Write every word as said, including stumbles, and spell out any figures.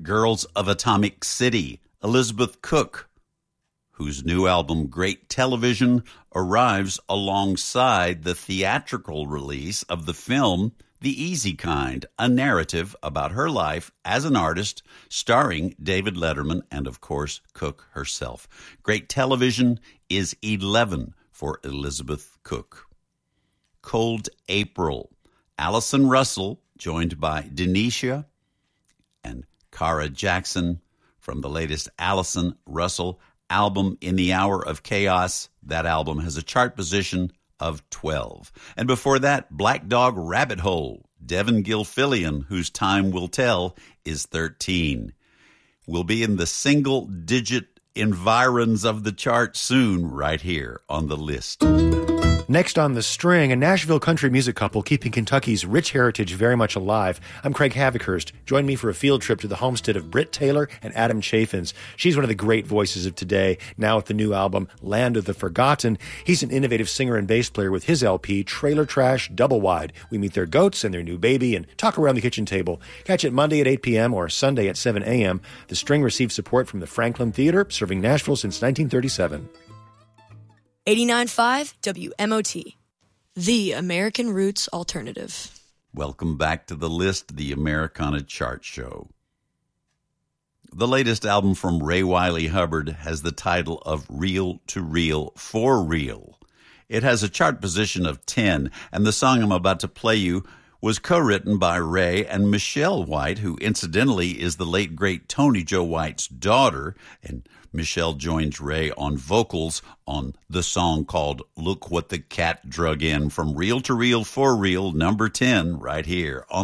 Girls of Atomic City, Elizabeth Cook, whose new album, Great Television, arrives alongside the theatrical release of the film The Easy Kind, a narrative about her life as an artist, starring David Letterman and, of course, Cook herself. Great Television is eleven for Elizabeth Cook. Cold April, Allison Russell, joined by Denisha and Cara Jackson from the latest Allison Russell album, In the Hour of Chaos. That album has a chart position of twelve. And before that, Black Dog Rabbit Hole, Devin Gilfillian, whose time will tell, is thirteen. We'll be in the single-digit environs of the chart soon, right here on the list. Next on the string, a Nashville country music couple keeping Kentucky's rich heritage very much alive. I'm Craig Havikhurst. Join me for a field trip to the homestead of Britt Taylor and Adam Chaffins. She's one of the great voices of today, now with the new album, Land of the Forgotten. He's an innovative singer and bass player with his L P, Trailer Trash Double Wide. We meet their goats and their new baby and talk around the kitchen table. Catch it Monday at eight p.m. or Sunday at seven a.m. The string receives support from the Franklin Theater, serving Nashville since nineteen thirty-seven. eighty-nine point five W M O T, the American Roots Alternative. Welcome back to the list, the Americana Chart Show. The latest album from Ray Wiley Hubbard has the title of Real to Real for Real. It has a chart position of ten, and the song I'm about to play you was co-written by Ray and Michelle White, who incidentally is the late, great Tony Joe White's daughter, and Michelle joins Ray on vocals on the song called Look What the Cat Drug In, from Real to Real for Real, number ten, right here on